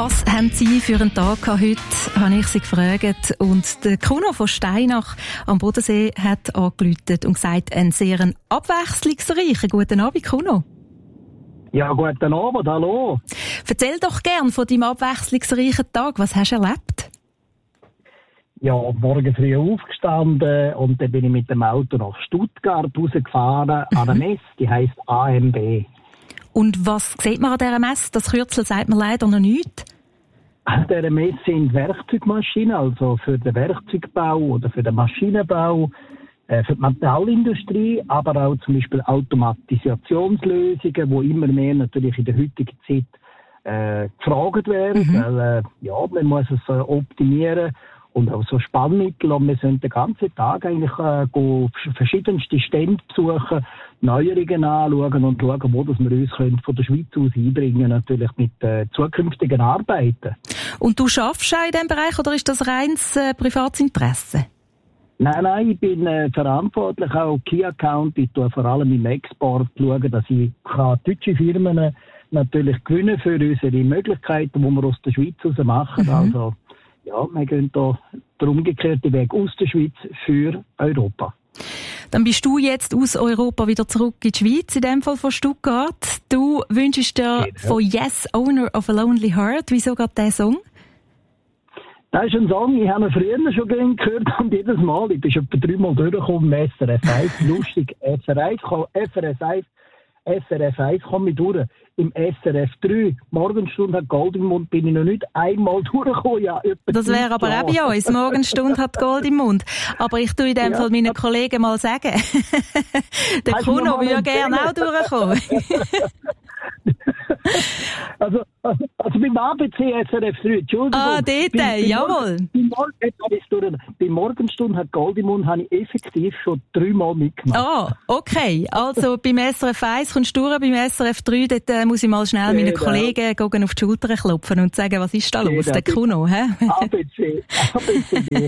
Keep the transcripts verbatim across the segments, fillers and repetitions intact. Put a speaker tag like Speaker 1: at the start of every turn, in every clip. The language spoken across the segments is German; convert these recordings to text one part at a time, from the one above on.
Speaker 1: Was haben Sie für einen Tag gehabt heute, habe ich Sie gefragt. Und der Kuno von Steinach am Bodensee hat angerufen und gesagt, einen sehr abwechslungsreichen guten Abend, Kuno.
Speaker 2: Ja, guten Abend, hallo.
Speaker 1: Erzähl doch gern von deinem abwechslungsreichen Tag. Was hast du erlebt?
Speaker 2: Ja, morgen früh aufgestanden und dann bin ich mit dem Auto nach Stuttgart rausgefahren, mhm. an der Messe, die heisst A M B.
Speaker 1: Und was sieht man an dieser Messe? Das Kürzel sagt mir leider noch nichts.
Speaker 2: An dieser Messe sind Werkzeugmaschinen, also für den Werkzeugbau oder für den Maschinenbau, äh, für die Metallindustrie, aber auch zum Beispiel Automatisationslösungen, die immer mehr natürlich in der heutigen Zeit äh, gefragt werden. Mhm. Weil, äh, ja, man muss es äh, optimieren. Und auch so Spannmittel. Und wir sind den ganzen Tag eigentlich äh, go verschiedenste Stände besuchen, Neuerungen anschauen und schauen, wo das wir uns können von der Schweiz aus einbringen, natürlich mit äh, zukünftigen Arbeiten.
Speaker 1: Und du schaffst auch in diesem Bereich oder ist das reines äh, Privatsinteresse?
Speaker 2: Nein, nein, ich bin äh, verantwortlich auch Key Account. Ich tue vor allem im Export schauen, dass ich kann deutsche Firmen natürlich gewinnen für unsere Möglichkeiten, die wir aus der Schweiz raus machen. Mhm. Also, ja, wir gehen da den umgekehrten Weg aus der Schweiz für Europa.
Speaker 1: Dann bist du jetzt aus Europa wieder zurück in die Schweiz, in dem Fall von Stuttgart. Du wünschst dir genau. von Yes, Owner of a Lonely Heart. Wieso gerade dieser Song?
Speaker 2: Das ist ein Song, ich habe ihn früher schon gehört und jedes Mal, ich bin schon etwa dreimal durchgekommen im S R F eins, lustig, S R F eins, S R F eins komme ich durch. Im S R F drei, Morgenstunde hat Gold im Mund, bin ich noch nicht einmal durchgekommen. Ja,
Speaker 1: das wäre aber auch bei uns. Morgenstunde hat Gold im Mund. Aber ich tue in dem ja. Fall meinen Kollegen mal sagen. Der
Speaker 2: Hast
Speaker 1: Kuno würde gerne auch durchkommen.
Speaker 2: also, also, also beim A B C S R F drei, Entschuldigung.
Speaker 1: Ah, dort, bei, jawohl.
Speaker 2: Bei, Morgen, bei Morgenstunde hat Gold im Mund, habe ich effektiv schon dreimal mitgemacht.
Speaker 1: Ah, okay. Also beim S R F eins kommst du durch, beim S R F drei, dort äh, muss ich mal schnell meinen genau. Kollegen gehen auf die Schulter klopfen und sagen, was ist da los, genau. der Kuno, hä?
Speaker 2: A B C, A B C D.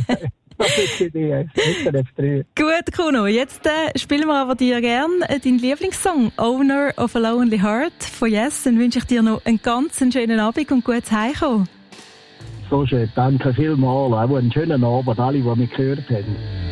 Speaker 1: Gut, Kuno, jetzt äh, spielen wir aber dir gerne äh, deinen Lieblingssong «Owner of a Lonely Heart» von Yes. Dann wünsche ich dir noch einen ganz schönen Abend und gutes Heimkommen.
Speaker 2: So schön, danke vielmals. Auch einen schönen Abend, alle, die mich gehört haben.